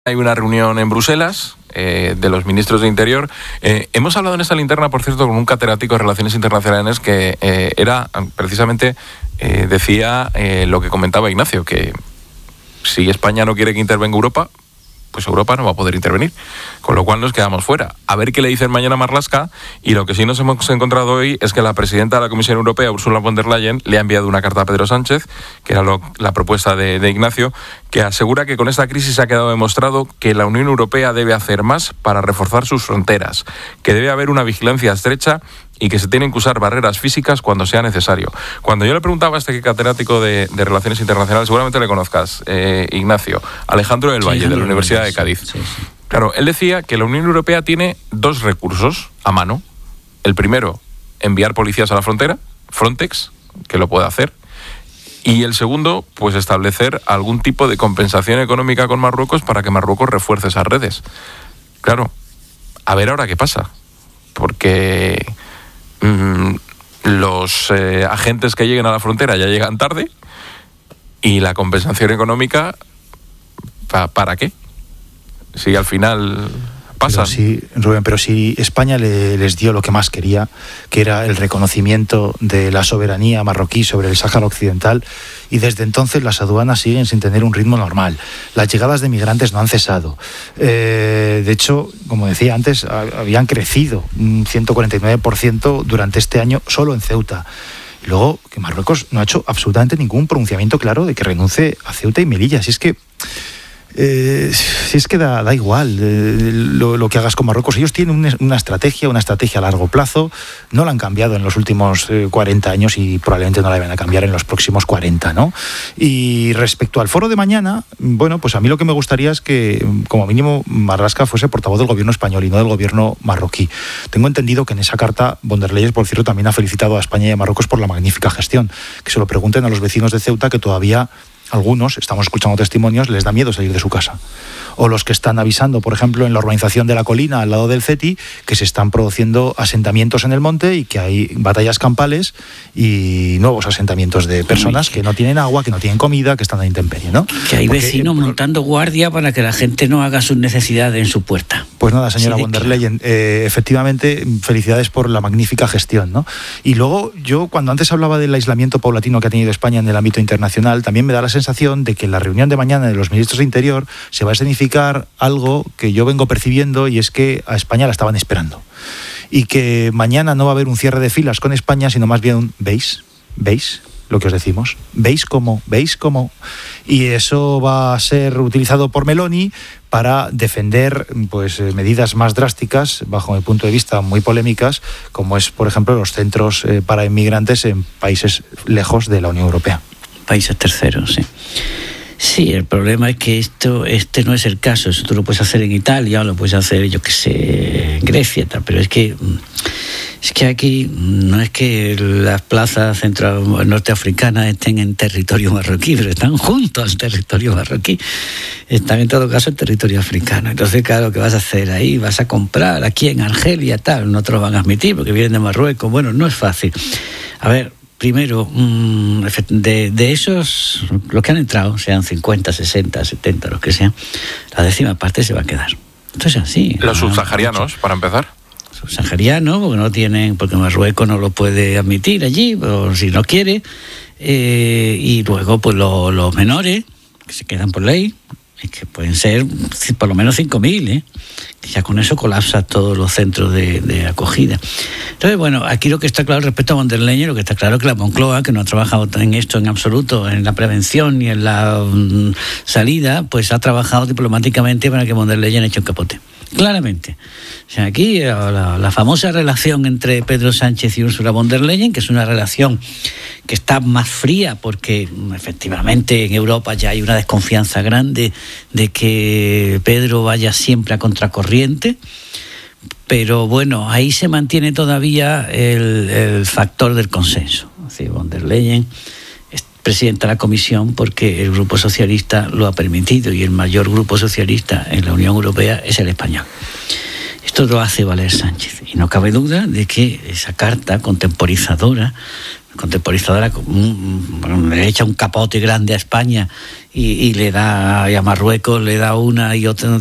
Hay una reunión en Bruselas de los ministros de Interior. Hemos hablado en esta linterna, por cierto, con un catedrático de Relaciones Internacionales que era precisamente, decía lo que comentaba Ignacio, que si España no quiere que intervenga Europa, pues Europa no va a poder intervenir, con lo cual nos quedamos fuera. A ver qué le dicen mañana a Marlaska, y lo que sí nos hemos encontrado hoy es que la presidenta de la Comisión Europea, Ursula von der Leyen, le ha enviado una carta a Pedro Sánchez, que era la propuesta de Ignacio, que asegura que con esta crisis ha quedado demostrado que la Unión Europea debe hacer más para reforzar sus fronteras, que debe haber una vigilancia estrecha y que se tienen que usar barreras físicas cuando sea necesario. Cuando yo le preguntaba a este catedrático de Relaciones Internacionales, seguramente le conozcas, Ignacio, Alejandro del Valle, de la Universidad de Cádiz. Sí. Claro, él decía que la Unión Europea tiene dos recursos a mano. El primero, enviar policías a la frontera, Frontex, que lo puede hacer. Y el segundo, pues establecer algún tipo de compensación económica con Marruecos para que Marruecos refuerce esas redes. Claro, a ver ahora qué pasa. Porque los agentes que lleguen a la frontera ya llegan tarde, y la compensación económica, ¿para qué? Si al final pasa. Rubén, pero si España les dio lo que más quería, que era el reconocimiento de la soberanía marroquí sobre el Sáhara Occidental, y desde entonces las aduanas siguen sin tener un ritmo normal. Las llegadas de migrantes no han cesado. De hecho, como decía antes, habían crecido un 149% durante este año solo en Ceuta. Y luego que Marruecos no ha hecho absolutamente ningún pronunciamiento claro de que renuncie a Ceuta y Melilla. Si es que da igual lo que hagas con Marruecos. Ellos tienen una estrategia a largo plazo. No la han cambiado en los últimos 40 años y probablemente no la van a cambiar en los próximos 40, ¿no? Y respecto al foro de mañana, bueno, pues a mí lo que me gustaría es que, como mínimo, Marlaska fuese portavoz del gobierno español y no del gobierno marroquí. Tengo entendido que en esa carta von der Leyen, por cierto, también ha felicitado a España y a Marruecos por la magnífica gestión. Que se lo pregunten a los vecinos de Ceuta, que todavía algunos, estamos escuchando testimonios, les da miedo salir de su casa. O los que están avisando, por ejemplo, en la urbanización de La Colina, al lado del CETI, que se están produciendo asentamientos en el monte y que hay batallas campales y nuevos asentamientos de personas que no tienen agua, que no tienen comida, que están a intemperie, ¿no? Que hay vecinos montando guardia para que la gente no haga sus necesidades en su puerta. Pues nada, señora von der Leyen, efectivamente, felicidades por la magnífica gestión, ¿no? Y luego, yo cuando antes hablaba del aislamiento paulatino que ha tenido España en el ámbito internacional, también me da la sensación de que en la reunión de mañana de los ministros de Interior se va a escenificar algo que yo vengo percibiendo, y es que a España la estaban esperando. Y que mañana no va a haber un cierre de filas con España, sino más bien un ¿veis? Lo que os decimos. ¿Veis cómo? Y eso va a ser utilizado por Meloni para defender pues medidas más drásticas, bajo mi punto de vista muy polémicas, como es, por ejemplo, los centros para inmigrantes en países lejos de la Unión Europea. Países terceros, sí. Sí, el problema es que este no es el caso. Eso tú lo puedes hacer en Italia o lo puedes hacer, yo qué sé, en Grecia, tal, pero es que aquí no es que las plazas norteafricanas estén en territorio marroquí, pero están junto al territorio marroquí. Están en todo caso en territorio africano. Entonces, claro, ¿qué vas a hacer ahí? ¿Vas a comprar aquí en Argelia, tal? No te lo van a admitir porque vienen de Marruecos. Bueno, no es fácil. A ver, primero, de esos, los que han entrado, sean 50, 60, 70, los que sean, la décima parte se va a quedar. Entonces, así. Los subsaharianos, para empezar. Subsaharianos, porque Marruecos no lo puede admitir allí, o si no quiere. Y luego, pues los menores, que se quedan por ley, que pueden ser por lo menos 5.000, que ya con eso colapsa todos los centros de acogida. Entonces, bueno, aquí lo que está claro respecto a von der Leyen, lo que está claro es que la Moncloa, que no ha trabajado en esto en absoluto, en la prevención ni en la salida, pues ha trabajado diplomáticamente para que von der Leyen eche un capote. Claramente. O sea, aquí la famosa relación entre Pedro Sánchez y Ursula von der Leyen, que es una relación que está más fría porque efectivamente en Europa ya hay una desconfianza grande de que Pedro vaya siempre a contracorriente, pero bueno, ahí se mantiene todavía el factor del consenso. Es decir, von der Leyen es presidenta de la Comisión porque el Grupo Socialista lo ha permitido, y el mayor grupo socialista en la Unión Europea es el español. Esto esto lo hace valer Sánchez. Y no cabe duda de que esa carta contemporizadora, le echa un capote grande a España y le da, y a Marruecos le da una y otra